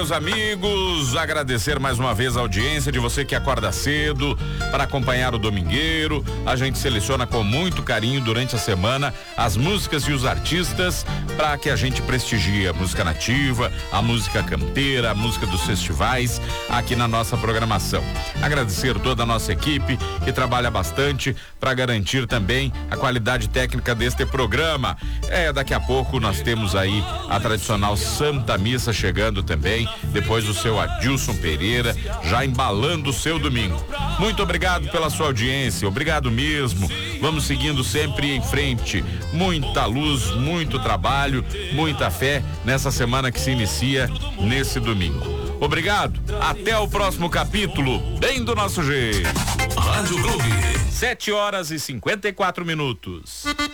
Meus amigos, agradecer mais uma vez a audiência de você que acorda cedo para acompanhar o Domingueiro. A gente seleciona com muito carinho durante a semana as músicas e os artistas para que a gente prestigie a música nativa, a música campeira, a música dos festivais aqui na nossa programação. Agradecer toda a nossa equipe que trabalha bastante para garantir também a qualidade técnica deste programa. Daqui a pouco nós temos aí a tradicional Santa Missa chegando também, depois do seu Adilson Pereira, já embalando o seu domingo. Muito obrigado pela sua audiência, obrigado mesmo. Vamos seguindo sempre em frente. Muita luz, muito trabalho, muita fé nessa semana que se inicia nesse domingo. Obrigado, até o próximo capítulo, bem do nosso jeito. Rádio Clube. 7h54.